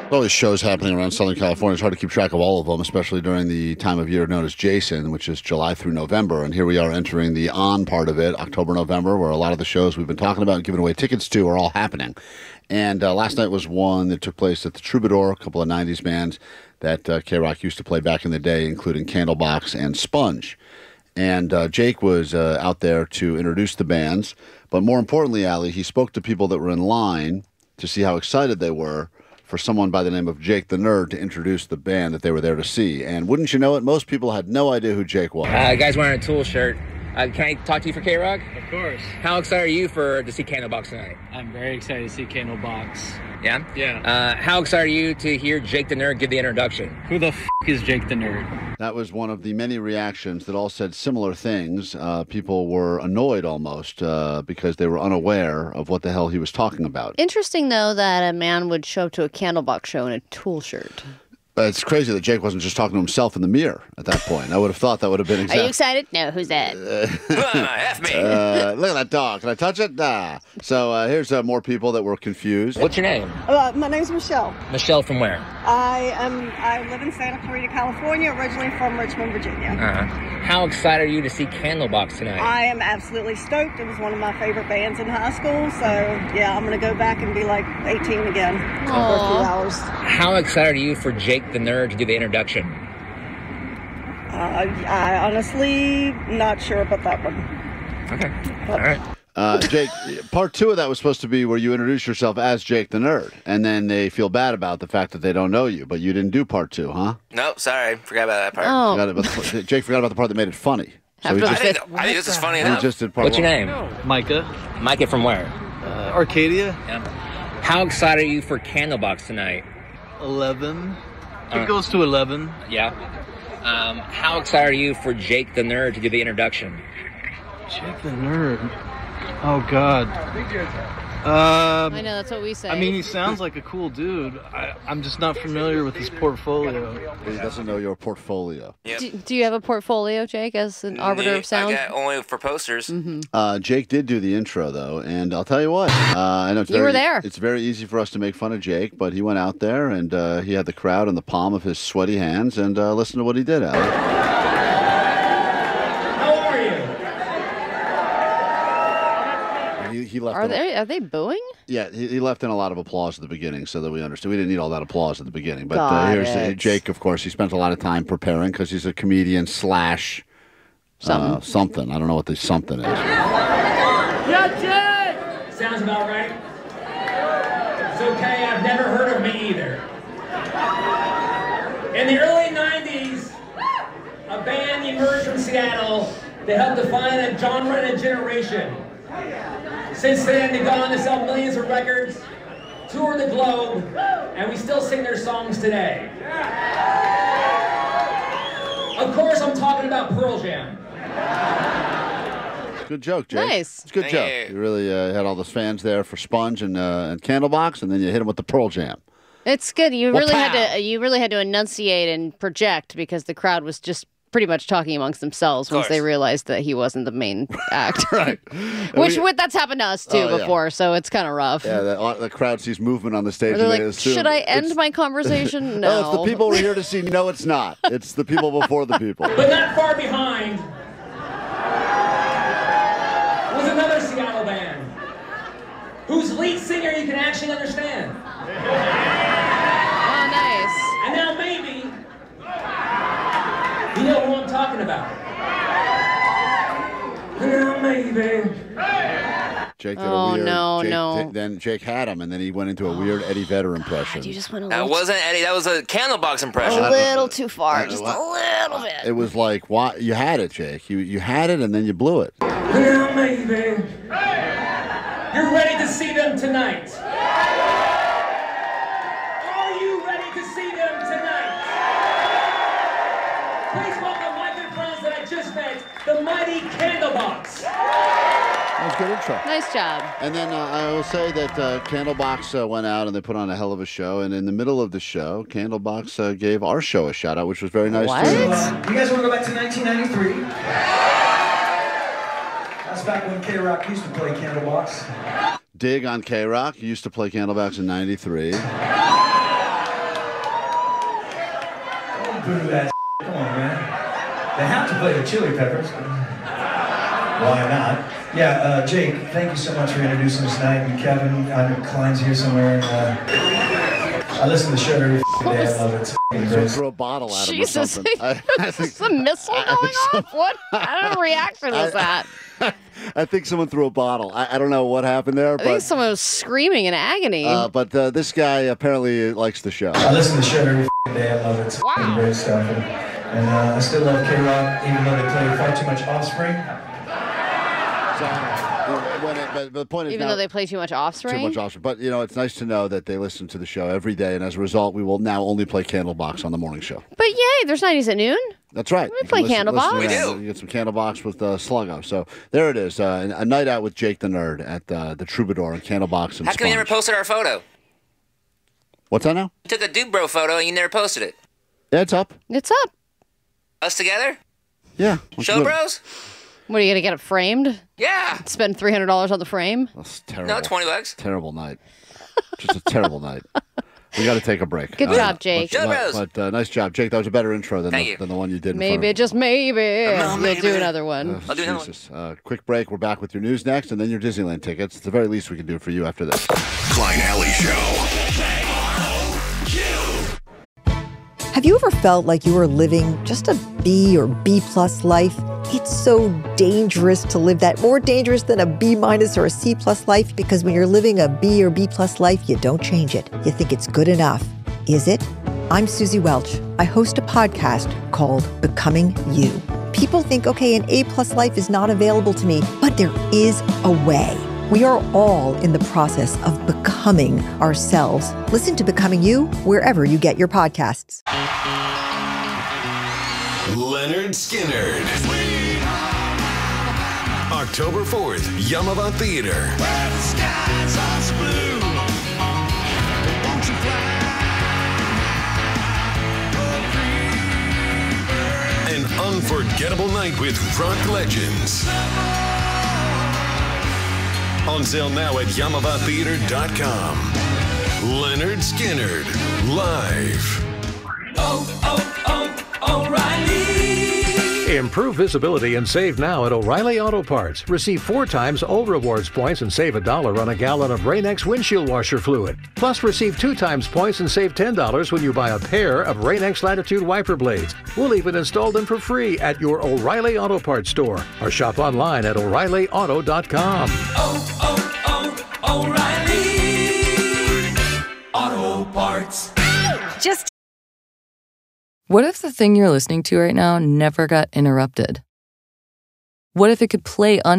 Always shows happening around Southern California. It's hard to keep track of all of them, especially during the time of year known as Jason, which is July through November. And here we are entering the on part of it, October, November, where a lot of the shows we've been talking about and giving away tickets to are all happening. And last night was one that took place at the Troubadour, a couple of 90s bands that K-Rock used to play back in the day, including Candlebox and Sponge. And Jake was out there to introduce the bands. But more importantly, Allie, he spoke to people that were in line to see how excited they were for someone by the name of Jake the Nerd to introduce the band that they were there to see. And wouldn't you know it, most people had no idea who Jake was. Guy's wearing a Tool shirt. Can I talk to you for K-Rock? Of course. How excited are you to see Candlebox tonight? I'm very excited to see Candlebox. Yeah? Yeah. How excited are you to hear Jake the Nerd give the introduction? Who the is Jake the Nerd? That was one of the many reactions that all said similar things. People were annoyed almost because they were unaware of what the hell he was talking about. Interesting, though, that a man would show up to a Candlebox show in a Tool shirt. It's crazy that Jake wasn't just talking to himself in the mirror at that point. I would have thought that would have been exactly. Are you excited? No, who's that? F me. Look at that dog. Can I touch it? Nah. So here's more people that were confused. What's your name? My name's Michelle. Michelle from where? I live in Santa Clarita, California, originally from Richmond, Virginia. How excited are you to see Candlebox tonight? I am absolutely stoked. It was one of my favorite bands in high school, so yeah, I'm gonna go back and be like 18 again for a few hours. How excited are you for Jake the Nerd to do the introduction? I honestly not sure about that one. Okay. All right. Jake, part two of that was supposed to be where you introduce yourself as Jake the Nerd, and then they feel bad about the fact that they don't know you, but you didn't do part two, huh? Nope, sorry. Forgot about that part. Oh. Jake forgot about the part that made it funny. So I think this is funny he enough. just did part What's your one. name? Micah. Micah from where? Arcadia. Yeah. How excited are you for Candlebox tonight? 11. It goes to 11. Yeah. How excited are you for Jake the Nerd to do the introduction? Jake the Nerd. Oh, God. I know, that's what we say. I mean, he sounds like a cool dude. I'm just not familiar with his portfolio. He doesn't know your portfolio. Yep. Do you have a portfolio, Jake, as an arbiter of sound? I got only for posters. Jake did do the intro, though, and I'll tell you what. I know You were there. It's very easy for us to make fun of Jake, but he went out there, and he had the crowd in the palm of his sweaty hands, and listen to what he did, Alec. He left. Are they booing? Yeah, he left in a lot of applause at the beginning, so that we understood. We didn't need all that applause at the beginning, but Got here's it. Jake. Of course, he spent a lot of time preparing because he's a comedian slash something. I don't know what the something is. Yeah, Jake! Sounds about right. It's okay. I've never heard of me either. In the early 90s, a band emerged from Seattle that helped define a genre and a generation. Since then, they've gone on to sell millions of records, tour the globe, and we still sing their songs today. Of course, I'm talking about Pearl Jam. Good joke, Jake. Nice. It's a good Thank joke. you. You really had all those fans there for Sponge and Candlebox, and then you hit him with the Pearl Jam. It's good. You Well, really pow. had to enunciate and project because the crowd was just pretty much talking amongst themselves once course. they realized that he wasn't the main act. Right. That's happened to us too Oh, yeah. before, so it's kind of rough. Yeah, the crowd sees movement on the stage. Or they're and they like, assume should I end it's- my conversation? No, No. it's the people we're here to see. No, it's not. It's the people before the people. But not far behind was another Seattle band whose lead singer you can actually understand. Oh, nice. And now maybe you know who I'm talking about. Now maybe. Jake did Oh, a weird. no, Jake, no. Then Jake had him, and then he went into a weird Eddie Vedder impression. You just went a That little, wasn't Eddie. That was a Candlebox impression. a little too far. I- Just what? a little bit. It was like, why? You had it, Jake. You had it, and then you blew it. Now maybe. You're ready to see them tonight. Are you ready to see them tonight? Please welcome my good friends that I just met, the mighty Candlebox. That was a good intro. Nice job. And then I will say that Candlebox went out and they put on a hell of a show. And in the middle of the show, Candlebox gave our show a shout out, which was very nice What? too. You guys want to go back to 1993? That's back when K-Rock used to play Candlebox. Dig on K-Rock. He used to play Candlebox in '93. boo that. Come on, man. They have to play the Chili Peppers. Why not? Yeah, Jake, thank you so much for introducing us tonight. And Kevin, I know Klein's here somewhere. And, I listen to the show every day. I love it. It's Someone great. threw a bottle at him or Jesus. something. Is a missile going off? What kind of reaction was that? I think someone threw a bottle. I don't know what happened there, I think but someone was screaming in agony. this guy apparently likes the show. I listen to the show every day. I love it. It's Wow. great stuff. And I still love K-Rock, even though they play far too much Offspring. But the point is Even now, though they play too much Offspring? too much Offspring. But, it's nice to know that they listen to the show every day, and as a result, we will now only play Candlebox on the morning show. But yay, there's 90s at noon. That's right. We You can play listen Candlebox. We to that. do. You get some Candlebox with Sluggo. So there it is. A night out with Jake the Nerd at the Troubadour and Candlebox and How come you never Sponge. posted our photo? What's that now? You took a Dude Bro photo and you never posted it. Yeah, it's up. It's up. Us together? Yeah. Show Bros? What, are you going to get it framed? Yeah. Spend $300 on the frame? That's terrible. No, $20. Terrible night. Just a terrible night. We got to take a break. Good job, Jake. Joe Bros. But nice job, Jake. That was a better intro than Thank you. the one you did. Maybe, just maybe. No, We'll do another one. I'll do another one. Jesus. Quick break. We're back with your news next, and then your Disneyland tickets. It's the very least we can do for you after this. Klein Alley Show. Have you ever felt like you were living just a B or B plus life? It's so dangerous to live that, more dangerous than a B minus or a C plus life, because when you're living a B or B plus life, you don't change it. You think it's good enough. Is it? I'm Susie Welch. I host a podcast called Becoming You. People think, okay, an A plus life is not available to me, but there is a way. We are all in the process of becoming ourselves. Listen to Becoming You wherever you get your podcasts. Leonard Skinner. October 4th, Yamava Theater. Where the skies are blue. Won't you fly? An unforgettable night with rock legends. On sale now at YamavaTheater.com. Leonard Skinner, live. O'Reilly! Improve visibility and save now at O'Reilly Auto Parts. Receive 4 times O Rewards points and save $1 on a gallon of Rain-X windshield washer fluid. Plus, receive 2 times points and save $10 when you buy a pair of Rain-X Latitude wiper blades. We'll even install them for free at your O'Reilly Auto Parts store or shop online at O'ReillyAuto.com. O'Reilly Auto Parts. Just what if the thing you're listening to right now never got interrupted? What if it could play